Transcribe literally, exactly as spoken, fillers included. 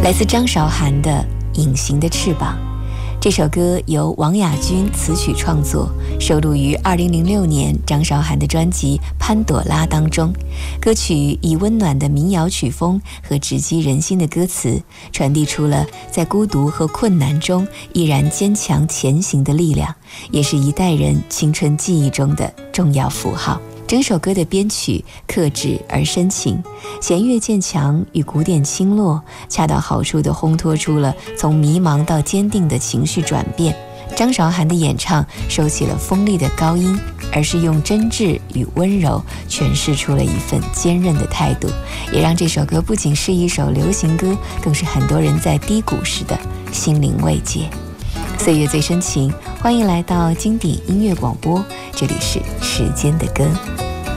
来自张韶涵的《隐形的翅膀》。这首歌由王雅君词曲创作，收录于二零零六年张韶涵的专辑《潘朵拉》当中。歌曲以温暖的民谣曲风和直击人心的歌词，传递出了在孤独和困难中依然坚强前行的力量，也是一代人青春记忆中的重要符号。整首歌的编曲克制而深情，弦乐渐强与鼓点轻落，恰到好处地烘托出了从迷茫到坚定的情绪转变。张韶涵的演唱收起了锋利的高音，而是用真挚与温柔诠释出了一份坚韧的态度，也让这首歌不仅是一首流行歌，更是很多人在低谷时的心灵慰藉。岁月最深情，欢迎来到经典音乐广播，这里是时间的歌。